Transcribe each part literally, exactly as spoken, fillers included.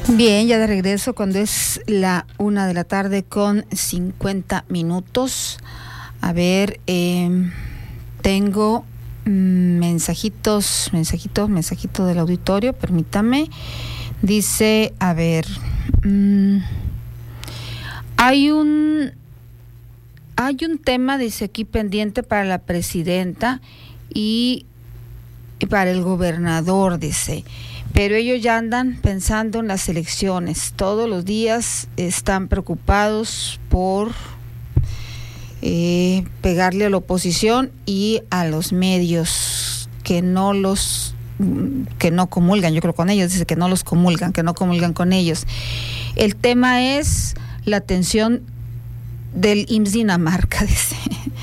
Bien, ya de regreso cuando es la una de la tarde con cincuenta minutos. A ver, eh, tengo mensajitos, mensajitos, mensajito del auditorio, permítame. Dice, a ver, mmm, hay un, hay un tema, dice aquí, pendiente para la presidenta y, y para el gobernador, dice. Pero ellos ya andan pensando en las elecciones. Todos los días están preocupados por eh, pegarle a la oposición y a los medios que no los que no comulgan, yo creo con ellos, dice que no los comulgan, que no comulgan con ellos. El tema es la atención del I M S S Dinamarca, dice.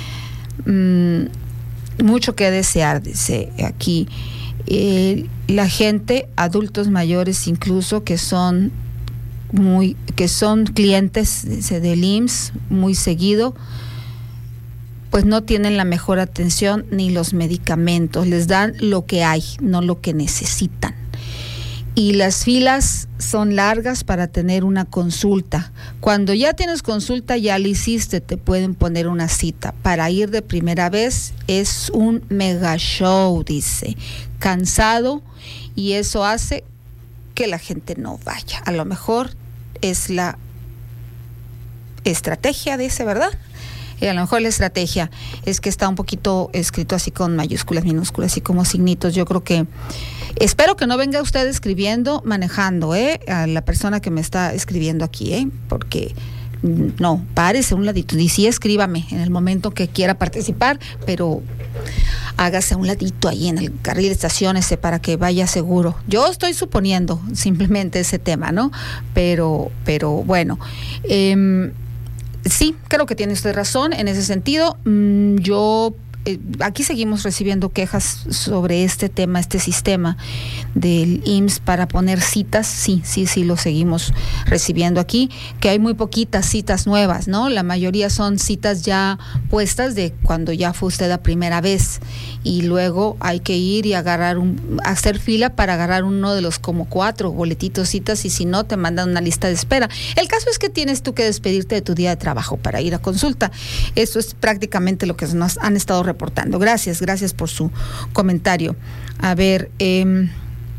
mm, mucho que desear, dice aquí. Eh, la gente, adultos mayores incluso, que son muy, que son clientes dice, del I M S S muy seguido, pues no tienen la mejor atención ni los medicamentos, les dan lo que hay, no lo que necesitan. Y las filas son largas para tener una consulta. Cuando ya tienes consulta, ya la hiciste, te pueden poner una cita. Para ir de primera vez es un mega show, dice. Cansado, y eso hace que la gente no vaya. A lo mejor es la estrategia, dice, ¿verdad? Y a lo mejor la estrategia es que está un poquito escrito así con mayúsculas, minúsculas, así como signitos. Yo creo que, espero que no venga usted escribiendo, manejando, ¿eh? A la persona que me está escribiendo aquí, ¿eh? Porque no, párese un ladito. Y sí, escríbame en el momento que quiera participar, pero hágase un ladito ahí en el carril, estaciónese para que vaya seguro. Yo estoy suponiendo simplemente ese tema, ¿no? Pero, pero bueno, eh, sí, creo que tiene usted razón en ese sentido. Mm, yo eh, aquí seguimos recibiendo quejas sobre este tema, este sistema del I M S S para poner citas. Sí, sí, sí, lo seguimos recibiendo aquí, que hay muy poquitas citas nuevas, ¿no? La mayoría son citas ya puestas de cuando ya fue usted la primera vez, y luego hay que ir y agarrar un, hacer fila para agarrar uno de los como cuatro boletitos citas, y si no te mandan una lista de espera. El caso es que tienes tú que despedirte de tu día de trabajo para ir a consulta. Eso es prácticamente lo que nos han estado reportando. Gracias, gracias por su comentario. A ver, eh,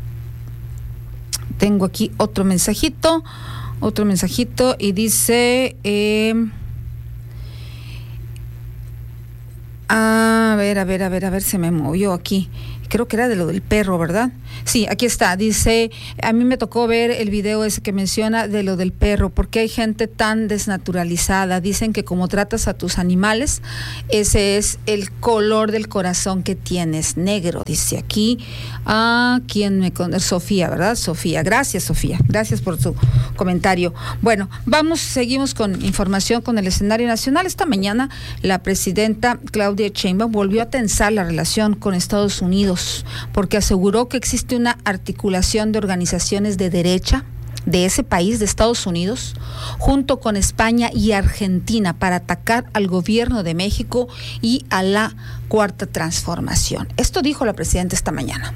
tengo aquí otro mensajito, otro mensajito y dice, eh, a ver, a ver, a ver, a ver, se me movió aquí. Creo que era de lo del perro, ¿verdad? Sí, aquí está. Dice, a mí me tocó ver el video ese que menciona de lo del perro, porque hay gente tan desnaturalizada. Dicen que como tratas a tus animales, ese es el color del corazón que tienes, negro. Dice aquí, ah, ¿quién me conoce? Sofía, ¿verdad? Sofía. Gracias, Sofía. Gracias por su comentario. Bueno, vamos, seguimos con información con el escenario nacional. Esta mañana la presidenta Claudia Sheinbaum volvió a tensar la relación con Estados Unidos, porque aseguró que existe una articulación de organizaciones de derecha de ese país, de Estados Unidos, junto con España y Argentina, para atacar al gobierno de México y a la Cuarta Transformación. Esto dijo la presidenta esta mañana.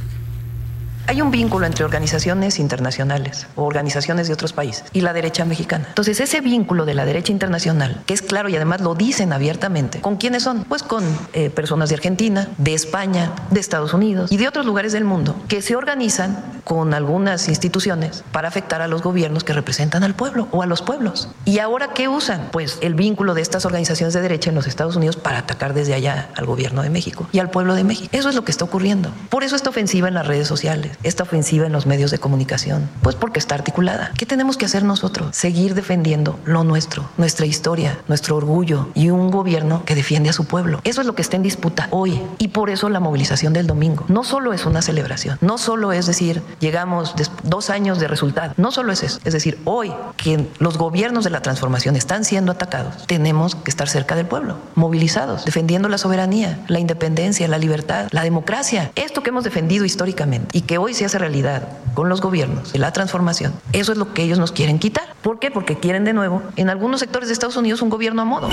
Hay un vínculo entre organizaciones internacionales o organizaciones de otros países y la derecha mexicana. Entonces, ese vínculo de la derecha internacional, que es claro y además lo dicen abiertamente, ¿con quiénes son? Pues con eh, personas de Argentina, de España, de Estados Unidos y de otros lugares del mundo que se organizan con algunas instituciones para afectar a los gobiernos que representan al pueblo o a los pueblos. ¿Y ahora qué usan? Pues el vínculo de estas organizaciones de derecha en los Estados Unidos para atacar desde allá al gobierno de México y al pueblo de México. Eso es lo que está ocurriendo. Por eso esta ofensiva en las redes sociales, esta ofensiva en los medios de comunicación, pues porque está articulada. ¿Qué tenemos que hacer nosotros? Seguir defendiendo lo nuestro, nuestra historia, nuestro orgullo y un gobierno que defiende a su pueblo. Eso es lo que está en disputa hoy, y por eso la movilización del domingo no solo es una celebración, no solo es decir, llegamos dos años de resultado, no solo es eso, es decir, hoy que los gobiernos de la transformación están siendo atacados, tenemos que estar cerca del pueblo, movilizados, defendiendo la soberanía, la independencia, la libertad, la democracia, esto que hemos defendido históricamente y que hoy se hace realidad con los gobiernos de la transformación. Eso es lo que ellos nos quieren quitar. ¿Por qué? Porque quieren de nuevo, en algunos sectores de Estados Unidos, un gobierno a modo.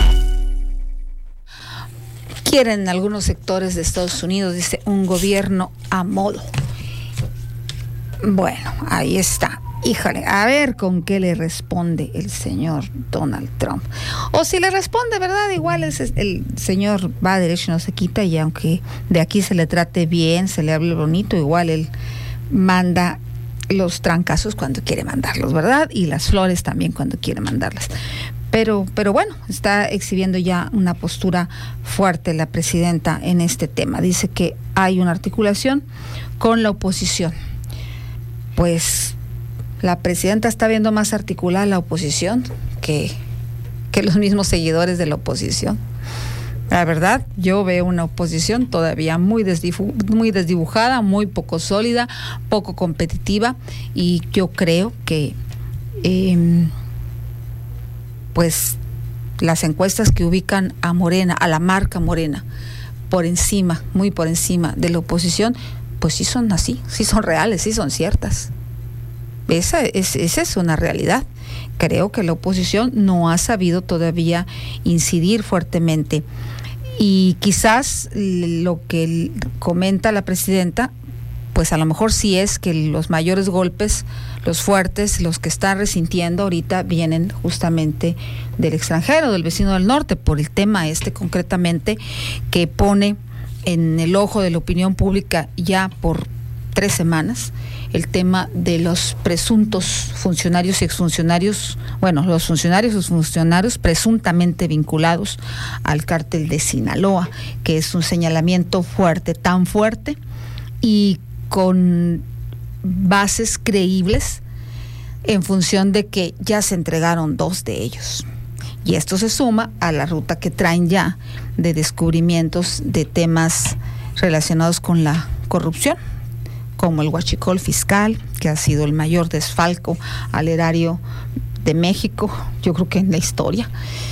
Quieren en algunos sectores de Estados Unidos, dice, un gobierno a modo. Bueno, ahí está. Híjole, a ver con qué le responde el señor Donald Trump. O si le responde, ¿verdad? Igual es, el señor va derecho y no se quita, y aunque de aquí se le trate bien, se le hable bonito, igual él manda los trancazos cuando quiere mandarlos, ¿verdad? Y las flores también cuando quiere mandarlas. Pero, pero bueno, está exhibiendo ya una postura fuerte la presidenta en este tema. Dice que hay una articulación con la oposición. Pues la presidenta está viendo más articulada la oposición que, que los mismos seguidores de la oposición. La verdad, yo veo una oposición todavía muy, desdifu- muy desdibujada, muy poco sólida, poco competitiva, y yo creo que eh, pues las encuestas que ubican a Morena, a la marca Morena, por encima, muy por encima de la oposición, pues sí son así, sí son reales, sí son ciertas. Esa es, esa es una realidad. Creo que la oposición no ha sabido todavía incidir fuertemente. Y quizás lo que comenta la presidenta, pues a lo mejor sí es que los mayores golpes, los fuertes, los que están resintiendo ahorita vienen justamente del extranjero, del vecino del norte, por el tema este concretamente que pone en el ojo de la opinión pública ya por tres semanas, el tema de los presuntos funcionarios y exfuncionarios, bueno, los funcionarios y exfuncionarios presuntamente vinculados al cártel de Sinaloa, que es un señalamiento fuerte, tan fuerte y con bases creíbles en función de que ya se entregaron dos de ellos. Y esto se suma a la ruta que traen ya de descubrimientos de temas relacionados con la corrupción, como el huachicol fiscal, que ha sido el mayor desfalco al erario de México, yo creo que en la historia,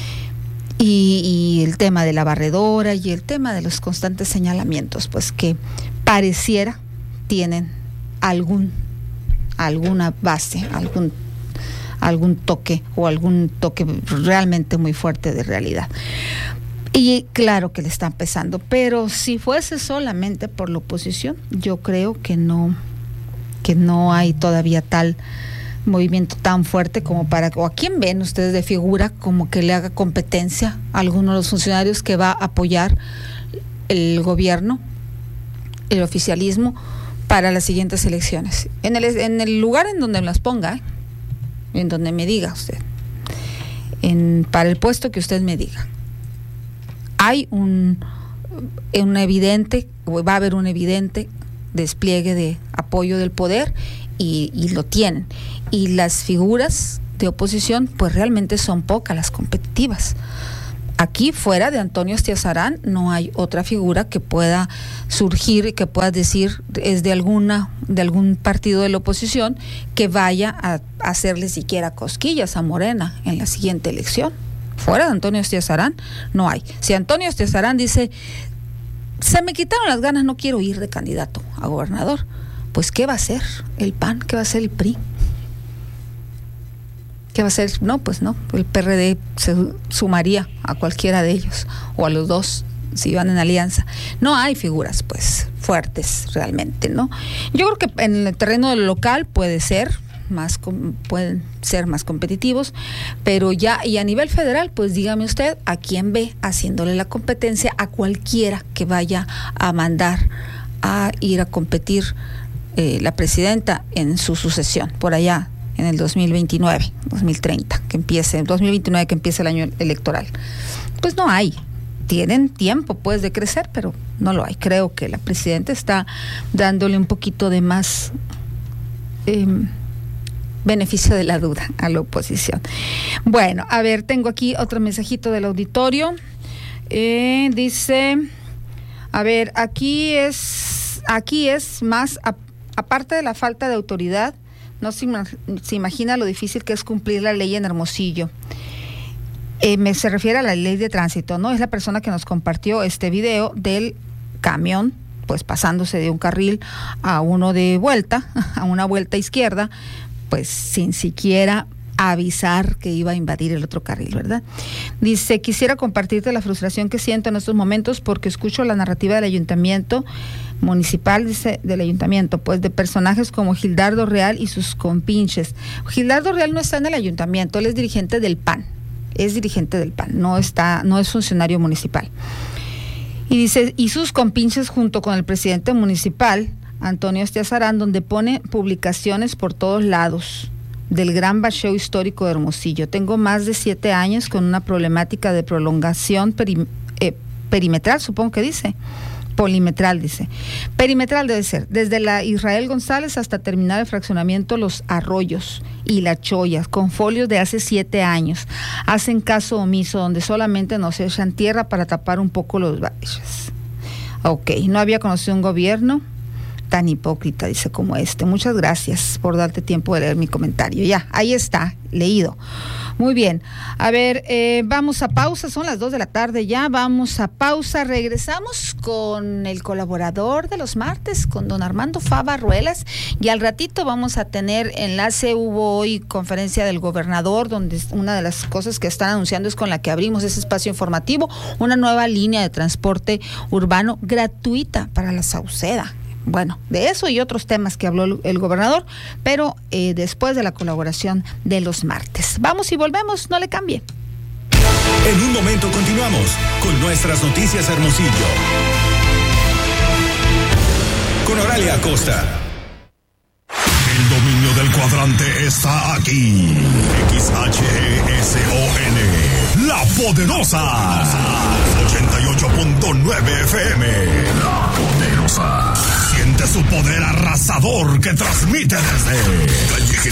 y, y el tema de la barredora y el tema de los constantes señalamientos, pues que pareciera tienen algún alguna base, algún algún toque o algún toque realmente muy fuerte de realidad. Y claro que le están pesando, pero si fuese solamente por la oposición, yo creo que no, que no hay todavía tal movimiento tan fuerte como para, o a quién ven ustedes de figura como que le haga competencia a alguno de los funcionarios que va a apoyar el gobierno, el oficialismo, para las siguientes elecciones. En el, en el lugar en donde las ponga, ¿eh? En donde me diga usted, en, para el puesto que usted me diga. Hay un, un evidente, va a haber un evidente despliegue de apoyo del poder y, y lo tienen. Y las figuras de oposición, pues realmente son pocas las competitivas. Aquí fuera de Antonio Estiazarán no hay otra figura que pueda surgir y que pueda decir es de alguna de algún partido de la oposición que vaya a hacerle siquiera cosquillas a Morena en la siguiente elección. Fuera de Antonio Estiazarán no hay. Si Antonio Estiazarán dice se me quitaron las ganas, no quiero ir de candidato a gobernador, pues ¿qué va a hacer el P A N? ¿Qué va a hacer el P R I? ¿Qué va a hacer? No, pues no, el P R D se sumaría a cualquiera de ellos o a los dos si van en alianza. No hay figuras pues fuertes realmente, ¿no? Yo creo que en el terreno local puede ser más pueden ser más competitivos, pero ya y a nivel federal, pues dígame usted a quién ve haciéndole la competencia a cualquiera que vaya a mandar a ir a competir eh, la presidenta en su sucesión por allá en el dos mil veintinueve, dos mil treinta, que empiece, dos mil veintinueve que empiece el año electoral. Pues no hay. Tienen tiempo pues de crecer, pero no lo hay. Creo que la presidenta está dándole un poquito de más eh, beneficio de la duda a la oposición. Bueno, a ver, tengo aquí otro mensajito del auditorio. Eh, dice, a ver, aquí es, aquí es más, a, aparte de la falta de autoridad, no se, se imagina lo difícil que es cumplir la ley en Hermosillo. Eh, me se refiere a la ley de tránsito, ¿no? Es la persona que nos compartió este video del camión, pues pasándose de un carril a uno de vuelta, a una vuelta izquierda, pues sin siquiera avisar que iba a invadir el otro carril, ¿verdad? Dice, quisiera compartirte la frustración que siento en estos momentos porque escucho la narrativa del ayuntamiento municipal, dice, del ayuntamiento, pues de personajes como Gildardo Real y sus compinches. Gildardo Real no está en el ayuntamiento, él es dirigente del P A N, es dirigente del P A N, no está, no es funcionario municipal. Y dice, y sus compinches junto con el presidente municipal, Antonio Estiazarán, donde pone publicaciones por todos lados del gran bacheo histórico de Hermosillo. Tengo más de siete años con una problemática de prolongación peri, eh, perimetral, supongo que dice, polimetral dice. Perimetral debe ser, desde la Israel González hasta terminar el fraccionamiento Los Arroyos y La Choya, con folios de hace siete años. Hacen caso omiso, donde solamente nos echan tierra para tapar un poco los baches. Ok, no había conocido un gobierno tan hipócrita, dice, como este. Muchas gracias por darte tiempo de leer mi comentario. Ya, ahí está, leído. Muy bien. A ver, eh, vamos a pausa, son las dos de la tarde ya, vamos a pausa, regresamos con el colaborador de los martes, con don Armando Fava Ruelas, y al ratito vamos a tener enlace. Hubo hoy conferencia del gobernador, donde una de las cosas que están anunciando es con la que abrimos ese espacio informativo, una nueva línea de transporte urbano gratuita para la Sauceda. Bueno, de eso y otros temas que habló el, el gobernador, pero eh, después de la colaboración de los martes. Vamos y volvemos, no le cambie. En un momento continuamos con nuestras noticias Hermosillo. Con Oralia Acosta. El dominio del cuadrante está aquí. X H E S O N, La Poderosa. ochenta y ocho punto nueve F M. La Poderosa. Siente su poder arrasador que transmite desde